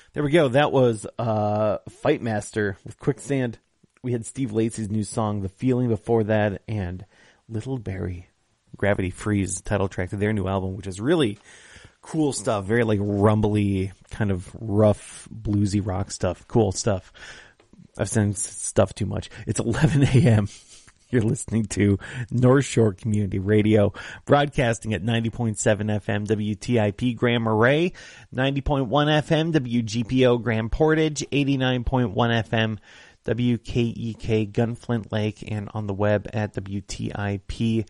There we go. That was Fight Master with Quicksand. We had Steve Lacy's new song, The Feeling, before that, and Little Barry, Gravity Freeze, title track to their new album, which is really cool stuff. Very like rumbly, kind of rough, bluesy rock stuff. Cool stuff. I've said stuff too much. It's 11 a.m. You're listening to North Shore Community Radio, broadcasting at 90.7 FM WTIP Grand Marais, 90.1 FM WGPO Grand Portage, 89.1 FM WKEK Gunflint Lake, and on the web at WTIP.org.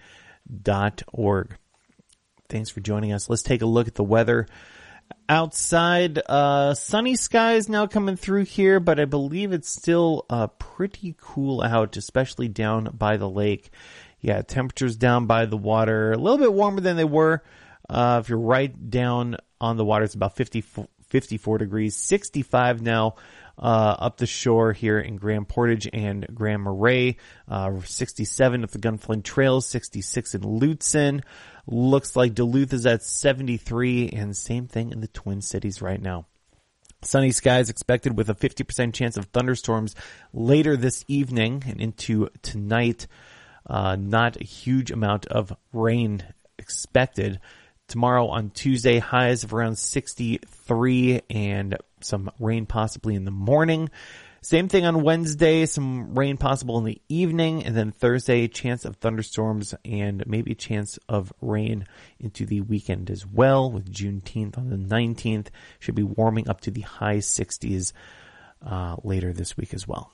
Thanks for joining us. Let's take a look at the weather. Outside, sunny skies now coming through here, but I believe it's still pretty cool out, especially down by the lake. Yeah, temperatures down by the water, a little bit warmer than they were. If you're right down on the water, it's about 54 degrees, 65 now up the shore here in Grand Portage and Grand Marais, 67 at the Gunflint Trails, 66 in Lutsen. Looks like Duluth is at 73, and same thing in the Twin Cities right now. Sunny skies expected with a 50% chance of thunderstorms later this evening and into tonight. Not a huge amount of rain expected. Tomorrow on Tuesday, highs of around 63 and some rain possibly in the morning. Same thing on Wednesday, some rain possible in the evening, and then Thursday, chance of thunderstorms and maybe a chance of rain into the weekend as well, with Juneteenth on the 19th. Should be warming up to the high 60s later this week as well.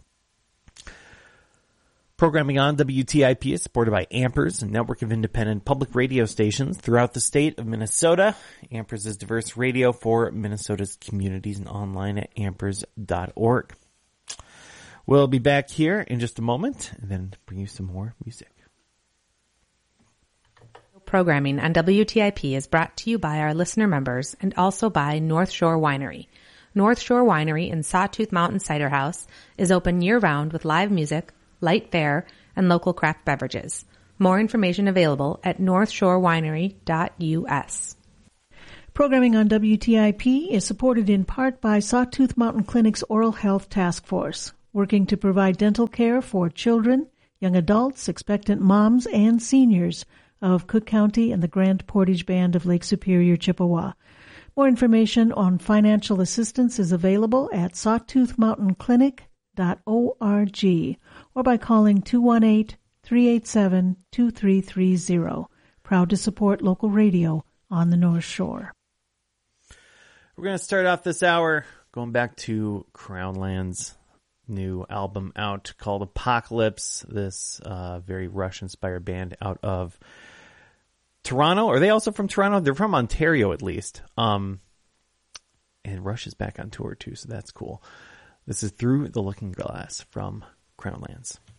Programming on WTIP is supported by Ampers, a network of independent public radio stations throughout the state of Minnesota. Ampers is diverse radio for Minnesota's communities and online at ampers.org. We'll be back here in just a moment and then bring you some more music. Programming on WTIP is brought to you by our listener members and also by North Shore Winery. North Shore Winery in Sawtooth Mountain Cider House is open year-round with live music, light fare, and local craft beverages. More information available at northshorewinery.us. Programming on WTIP is supported in part by Sawtooth Mountain Clinic's Oral Health Task Force, working to provide dental care for children, young adults, expectant moms, and seniors of Cook County and the Grand Portage Band of Lake Superior, Chippewa. More information on financial assistance is available at sawtoothmountainclinic.org or by calling 218-387-2330. Proud to support local radio on the North Shore. We're going to start off this hour going back to Crownland's new album out called Apocalypse. This very Rush-inspired band out of Toronto. Are they also from Toronto? They're from Ontario, at least. And Rush is back on tour, too, so that's cool. This is Through the Looking Glass from Crownlands.